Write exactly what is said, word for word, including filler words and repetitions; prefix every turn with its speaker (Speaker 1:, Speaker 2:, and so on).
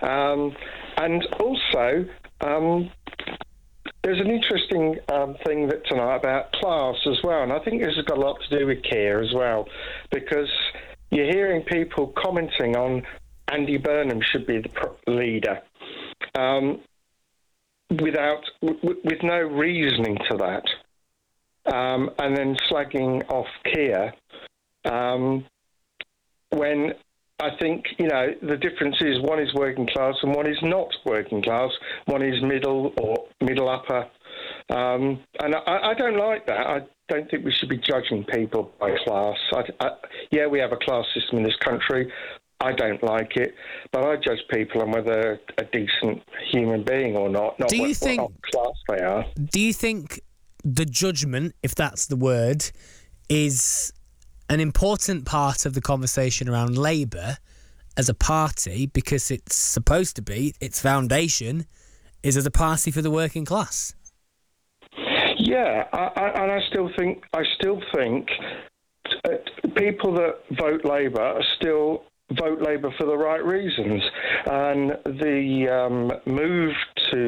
Speaker 1: Um, and also, um, there's an interesting um, thing that tonight about class as well, and I think this has got a lot to do with Keir as well, because you're hearing people commenting on Andy Burnham should be the pro- leader, um, without w- with no reasoning to that, um, and then slagging off Keir, um, when I think, you know, the difference is one is working class and one is not working class. One is middle or middle upper. Um, and I, I don't like that. I don't think we should be judging people by class. I, I, yeah, we have a class system in this country. I don't like it, but I judge people on whether they're a decent human being or not, not
Speaker 2: do you
Speaker 1: what,
Speaker 2: think,
Speaker 1: what class they are.
Speaker 2: Do you think the judgment, if that's the word, is an important part of the conversation around Labour as a party, because it's supposed to be, its foundation is as a party for the working class?
Speaker 1: Yeah, I, I, and I still think I still think uh, people that vote Labour are still vote Labour for the right reasons, and the um, move